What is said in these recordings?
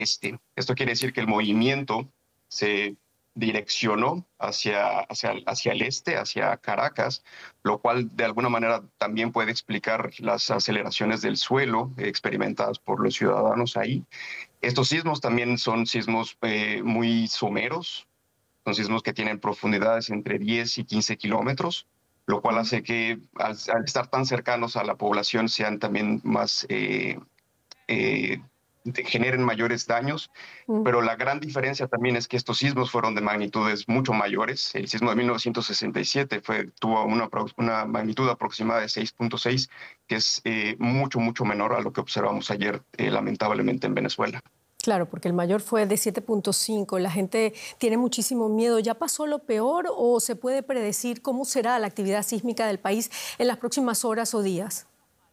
este. Esto quiere decir que el movimiento se direccionó hacia el este, hacia Caracas, lo cual de alguna manera también puede explicar las aceleraciones del suelo experimentadas por los ciudadanos ahí. Estos sismos también son sismos muy someros, son sismos que tienen profundidades entre 10 y 15 kilómetros, lo cual hace que al estar tan cercanos a la población sean también más, eh, generen mayores daños. Mm. Pero la gran diferencia también es que estos sismos fueron de magnitudes mucho mayores. El sismo de 1967 tuvo una magnitud aproximada de 6.6, que es mucho, mucho menor a lo que observamos ayer, lamentablemente, en Venezuela. Claro, porque el mayor fue de 7.5. La gente tiene muchísimo miedo. ¿Ya pasó lo peor o se puede predecir cómo será la actividad sísmica del país en las próximas horas o días?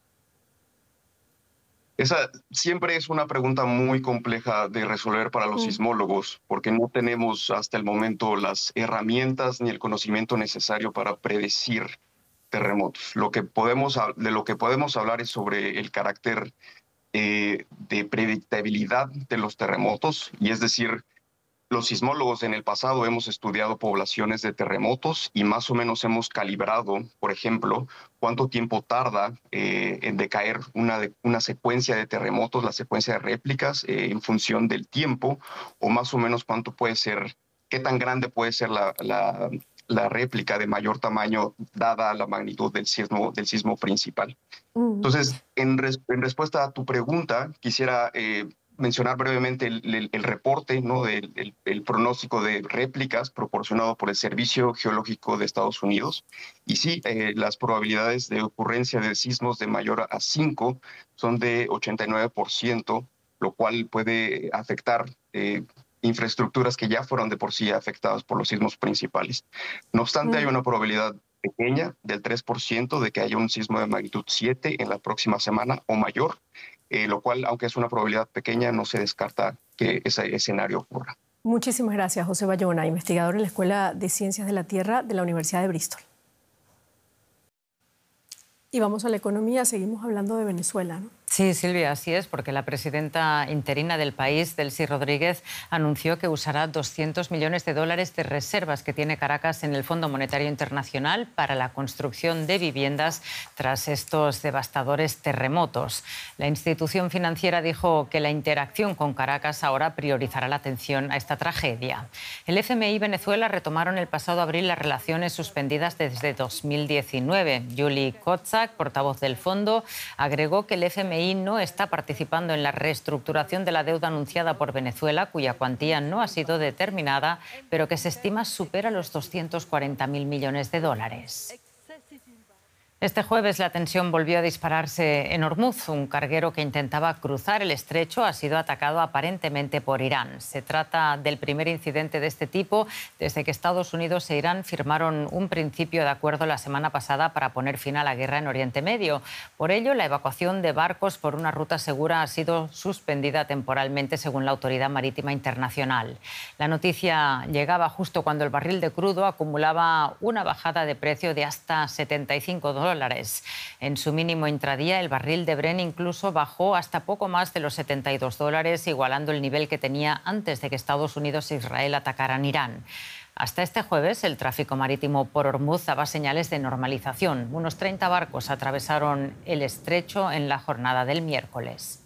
Esa siempre es una pregunta muy compleja de resolver para los Mm. sismólogos, porque no tenemos hasta el momento las herramientas ni el conocimiento necesario para predecir terremotos. De lo que podemos hablar es sobre el carácter de predictabilidad de los terremotos, y es decir, los sismólogos en el pasado hemos estudiado poblaciones de terremotos y más o menos hemos calibrado, por ejemplo, cuánto tiempo tarda en decaer una secuencia de terremotos, la secuencia de réplicas, en función del tiempo, o más o menos cuánto puede ser, qué tan grande puede ser la réplica de mayor tamaño dada la magnitud del sismo principal. Mm. Entonces, en respuesta a tu pregunta, quisiera mencionar brevemente el reporte, ¿no?, el pronóstico de réplicas proporcionado por el Servicio Geológico de Estados Unidos. Y sí, las probabilidades de ocurrencia de sismos de mayor a 5 son de 89%, lo cual puede afectar infraestructuras que ya fueron de por sí afectadas por los sismos principales. No obstante, hay Mm. una probabilidad pequeña del 3% de que haya un sismo de magnitud 7 en la próxima semana o mayor, lo cual, aunque es una probabilidad pequeña, no se descarta que ese escenario ocurra. Muchísimas gracias, José Bayona, investigador en la Escuela de Ciencias de la Tierra de la Universidad de Bristol. Y vamos a la economía, seguimos hablando de Venezuela, ¿no? Sí, Silvia, así es, porque la presidenta interina del país, Delcy Rodríguez, anunció que usará 200 millones de dólares de reservas que tiene Caracas en el Fondo Monetario Internacional para la construcción de viviendas tras estos devastadores terremotos. La institución financiera dijo que la interacción con Caracas ahora priorizará la atención a esta tragedia. El FMI y Venezuela retomaron el pasado abril las relaciones suspendidas desde 2019. Julie Kotzak, portavoz del fondo, agregó que el FMI no está participando en la reestructuración de la deuda anunciada por Venezuela, cuya cuantía no ha sido determinada, pero que se estima supera los 240.000 millones de dólares. Este jueves la tensión volvió a dispararse en Hormuz. Un carguero que intentaba cruzar el estrecho ha sido atacado aparentemente por Irán. Se trata del primer incidente de este tipo desde que Estados Unidos e Irán firmaron un principio de acuerdo la semana pasada para poner fin a la guerra en Oriente Medio. Por ello, la evacuación de barcos por una ruta segura ha sido suspendida temporalmente, según la Autoridad Marítima Internacional. La noticia llegaba justo cuando el barril de crudo acumulaba una bajada de precio de hasta $75. En su mínimo intradía, el barril de Brent incluso bajó hasta poco más de los $72, igualando el nivel que tenía antes de que Estados Unidos e Israel atacaran Irán. Hasta este jueves, el tráfico marítimo por Hormuz daba señales de normalización. Unos 30 barcos atravesaron el estrecho en la jornada del miércoles.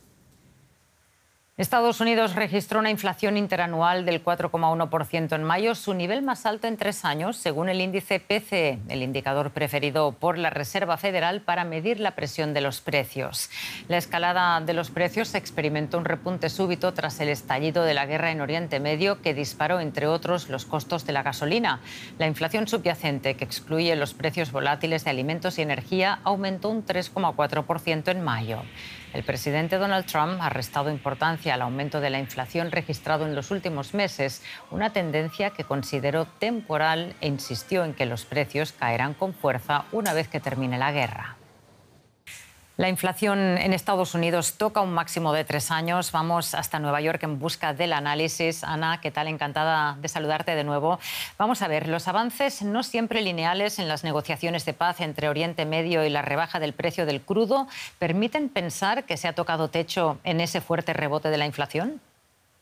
Estados Unidos registró una inflación interanual del 4,1% en mayo, su nivel más alto en 3 años, según el índice PCE, el indicador preferido por la Reserva Federal para medir la presión de los precios. La escalada de los precios experimentó un repunte súbito tras el estallido de la guerra en Oriente Medio, que disparó, entre otros, los costos de la gasolina. La inflación subyacente, que excluye los precios volátiles de alimentos y energía, aumentó un 3,4% en mayo. El presidente Donald Trump ha restado importancia al aumento de la inflación registrado en los últimos meses, una tendencia que consideró temporal, e insistió en que los precios caerán con fuerza una vez que termine la guerra. La inflación en Estados Unidos toca un máximo de 3 años. Vamos hasta Nueva York en busca del análisis. Ana, ¿qué tal? Encantada de saludarte de nuevo. Vamos a ver, los avances no siempre lineales en las negociaciones de paz entre Oriente Medio y la rebaja del precio del crudo permiten pensar que se ha tocado techo en ese fuerte rebote de la inflación.